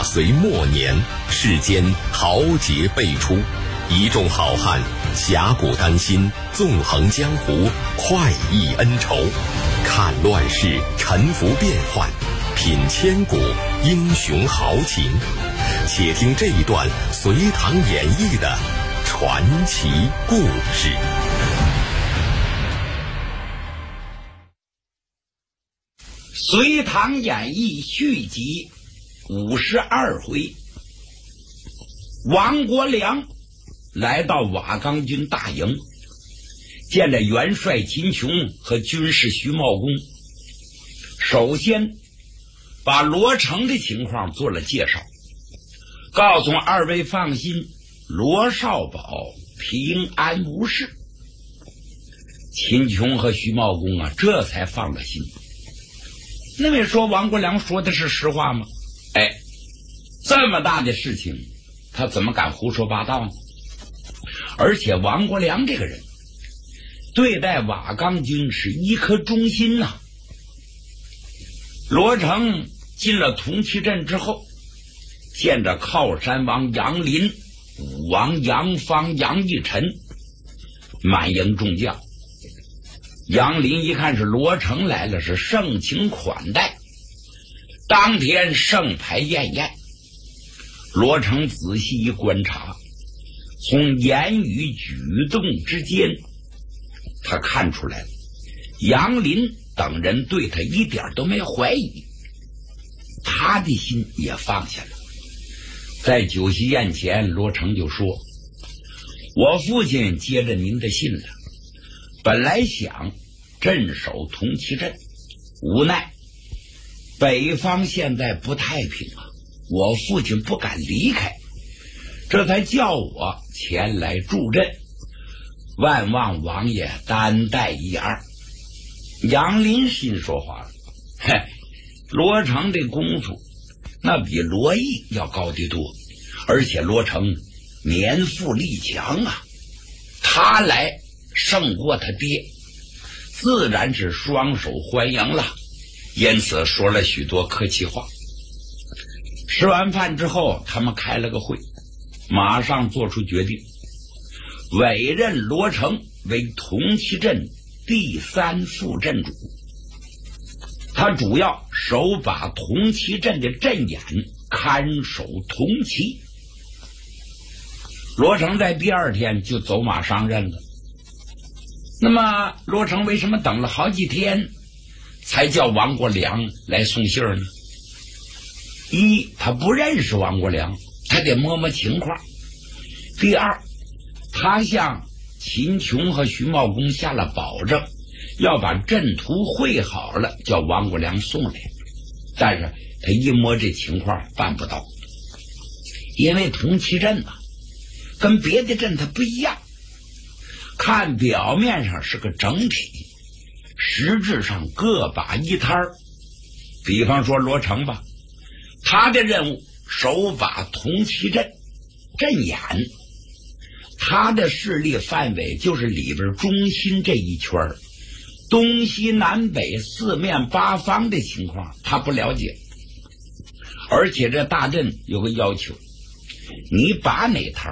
隋末年，世间豪杰辈出，一众好汉侠骨丹心，纵横江湖，快意恩仇，看乱世，沉浮变幻，品千古英雄豪情。且听这一段《隋唐演义》的传奇故事。 《隋唐演义》续集52回，王国良来到瓦岗军大营，见了元帅秦琼和军士徐茂公。首先把罗成的情况做了介绍，告诉二位放心，罗少保平安无事。秦琼和徐茂公这才放了心。那位说王国良说的是实话吗？这么大的事情他怎么敢胡说八道呢？而且王国良这个人对待瓦岗军是一颗忠心呐。罗成进了铜旗镇之后，见着靠山王杨林、武王杨方、杨义臣，满营众将。杨林一看是罗成来了，是盛情款待，当天盛牌宴宴。罗成仔细一观察，从言语举动之间，他看出来了，杨林等人对他一点都没怀疑，他的心也放下了。在酒席宴前，罗成就说：“我父亲接着您的信了，本来想镇守铜旗镇，无奈北方现在不太平啊，我父亲不敢离开，这才叫我前来助阵，万望王爷担待一二。”杨林心说话了：“罗成的功夫那比罗毅要高得多，而且罗成年富力强啊，他来胜过他爹，自然是双手欢迎了。”因此说了许多客气话。吃完饭之后，他们开了个会，马上做出决定，委任罗成为铜旗镇第3副镇主，他主要手把铜旗镇的镇眼，看守铜旗。罗成在第二天就走马上任了。那么罗成为什么等了好几天才叫王国良来送信呢？一，他不认识王国良，他得摸摸情况；第二，他向秦琼和徐茂公下了保证，要把阵图绘好了叫王国良送来，但是他一摸这情况办不到，因为铜旗镇跟别的镇它不一样，看表面上是个整体，实质上各把一摊儿。比方说罗成吧，他的任务手把铜旗镇镇眼，他的势力范围就是里边中心这一圈，东西南北四面八方的情况他不了解。而且这大阵有个要求，你把哪摊